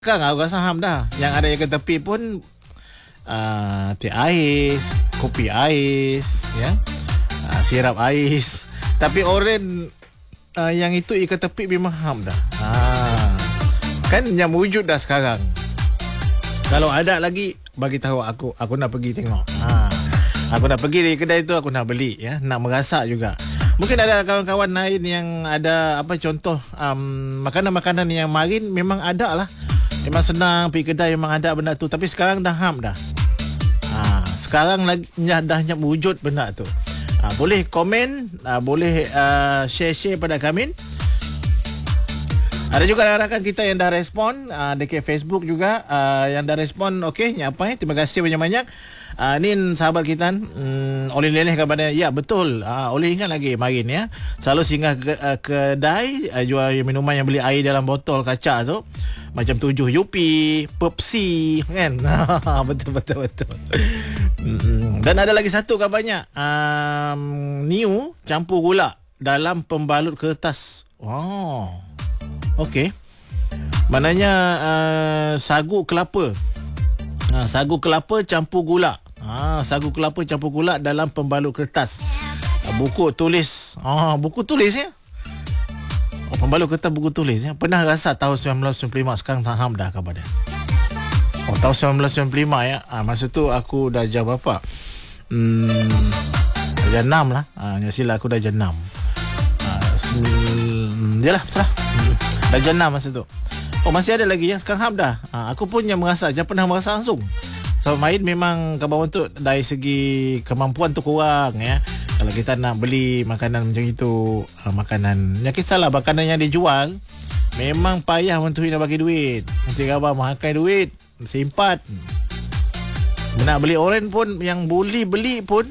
Kang, aku rasa faham dah. Yang ada yang ke tepi pun teh ais, kopi ais, ya, sirap ais. Tapi oren yang itu ikan tepi memang faham dah. Kan yang wujud dah sekarang. Kalau ada lagi, bagi tahu aku nak pergi tengok. Aku nak pergi di kedai tu, aku nak beli, ya, nak merasak juga. Mungkin ada kawan-kawan lain yang ada contoh makanan-makanan yang marin memang ada lah. Memang senang pergi kedai, memang ada benda tu. Tapi sekarang dah ham dah. Sekarang lagi dah wujud benda tu. Boleh komen, boleh share pada kami. Ada juga rakan kita yang dah respon dekat Facebook juga, yang dah respon. Okey, terima kasih banyak-banyak. Ni sahabat kita Oleh leleh kepada, ya betul, Oleh ingat lagi marin, ya, selalu singgah kedai jual minuman yang beli air dalam botol kaca tu, macam 7 Yupi, Pepsi, kan. Betul. Dan ada lagi satu kabarnya, New campur gula dalam pembalut kertas. Okey. Maknanya sagu kelapa. Sagu kelapa campur gula. Sagu kelapa campur gula dalam pembalut kertas. Buku tulis. Buku tulis, ya. Pembalut kertas buku tulis, ya. Pernah rasa tahun 1995, sekarang faham dah khabar dia. Tahun 1995, ya. Masa tu aku dah jam berapa? Jam 6 lah. Nyasila aku dah jam 6. Yalah, betul lah. Dah jam 6 masa tu. Masih ada lagi, ya. Sekarang ham dah. Aku pun yang merasa, jangan pernah merasa langsung. So main memang kabar untuk dari segi kemampuan tu kurang, ya. Kalau kita nak beli makanan macam itu, makanan, yang kisahlah makanan yang dijual memang payah untuk nak bagi duit. Nanti kabar makan duit simpat. Nak beli oren pun, yang boleh beli pun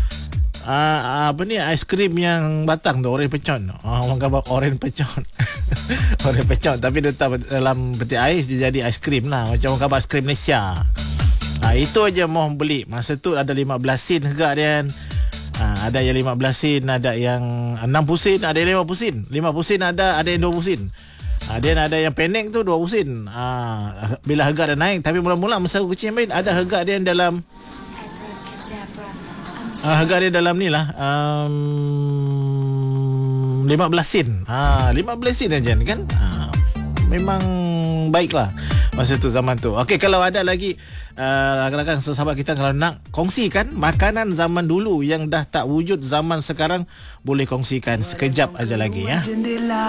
aiskrim yang batang tu, oren pecon. Orang kata oren pecon. Oren pecon tapi letak dalam peti ais, dia jadi aiskrim lah. Macam orang kata aiskrim Malaysia. Itu aja mau beli. Masa tu ada 15 sen harga dia. Ada yang 15 sen, ada yang 60 sen, ada yang 50 sen. 50 sen ada yang 20 sen. Dia ada yang pendek tu 20 sen. Bila harga dah naik, tapi mula-mula masa aku kecil main, ada harga dia dalam harga dia dalam ni lah 15 sen. 15 sen aja kan. Memang baiklah masa tu, zaman tu. Okey, kalau ada lagi rakan-rakan sahabat kita kalau nak kongsikan makanan zaman dulu yang dah tak wujud zaman sekarang, boleh kongsikan sekejap aja lagi, ya.